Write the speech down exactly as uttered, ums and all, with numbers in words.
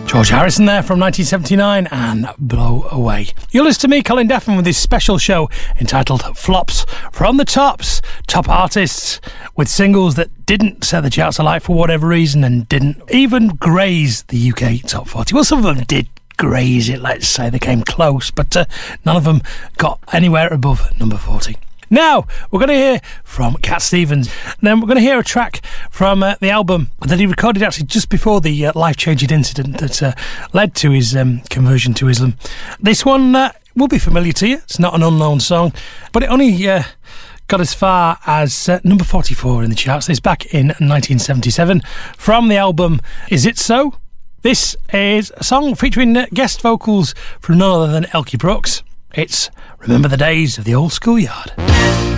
George Harrison there from nineteen seventy-nine and Blow Away. You'll listen to me, Colin Deffin, with this special show entitled Flops from the Tops. Top artists with singles that didn't set the charts alight for whatever reason and didn't even graze the U K top forty. Well, some of them did graze it, let's say. They came close, but uh, none of them got anywhere above number forty. Now, we're going to hear from Cat Stevens. Then we're going to hear a track from uh, the album that he recorded actually just before the uh, life-changing incident that uh, led to his um, conversion to Islam. This one uh, will be familiar to you. It's not an unknown song, but it only uh, got as far as uh, number forty-four in the charts. It's back in nineteen seventy-seven from the album Is It So? This is a song featuring uh, guest vocals from none other than Elkie Brooks. It's Remember the Days of the Old Schoolyard.